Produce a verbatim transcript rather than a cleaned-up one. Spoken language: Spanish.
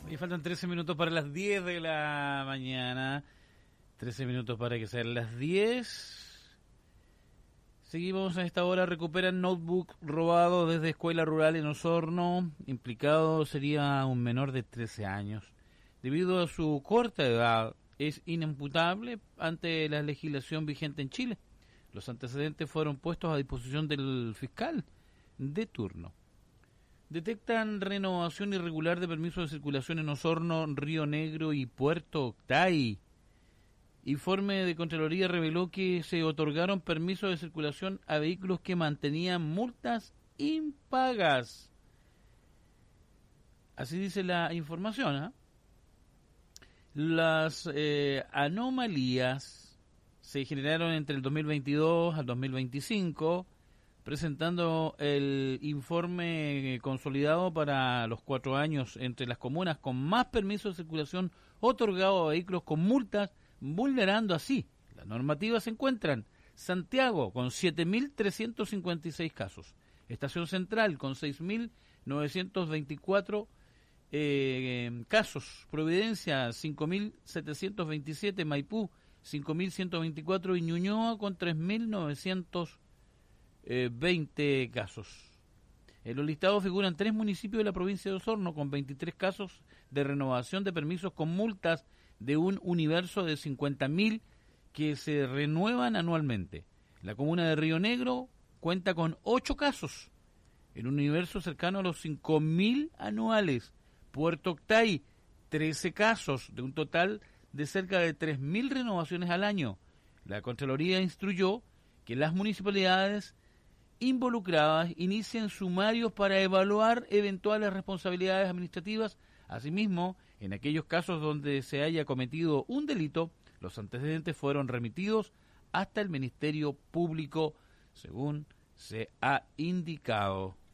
Y faltan trece minutos para las diez de la mañana. trece minutos para que sean las diez. Seguimos a esta hora. Recuperan notebook robado desde escuela rural en Osorno. Implicado sería un menor de trece años. Debido a su corta edad, es inimputable ante la legislación vigente en Chile. Los antecedentes fueron puestos a disposición del fiscal de turno. Detectan renovación irregular de permisos de circulación en Osorno, Río Negro y Puerto Octay. Informe de Contraloría reveló que se otorgaron permisos de circulación a vehículos que mantenían multas impagas. Así dice la información, ¿eh? Las eh, anomalías se generaron entre el dos mil veintidós al dos mil veinticinco, presentando el informe consolidado para los cuatro años entre las comunas con más permisos de circulación otorgados a vehículos con multas, vulnerando así la normativa. Se encuentran Santiago con siete mil trescientos cincuenta y seis casos, Estación Central con seis mil novecientos veinticuatro eh, casos, Providencia cinco mil setecientos veintisiete, Maipú cinco mil ciento veinticuatro y Ñuñoa con tres mil novecientos veinte casos. En los listados figuran tres municipios de la provincia de Osorno con veintitrés casos de renovación de permisos con multas de un universo de cincuenta mil que se renuevan anualmente. La comuna de Río Negro cuenta con ocho casos en un universo cercano a los cinco mil anuales. Puerto Octay, trece casos de un total de cerca de tres mil renovaciones al año. La Contraloría instruyó que las municipalidades involucradas inicien sumarios para evaluar eventuales responsabilidades administrativas. Asimismo, en aquellos casos donde se haya cometido un delito, los antecedentes fueron remitidos hasta el Ministerio Público, según se ha indicado.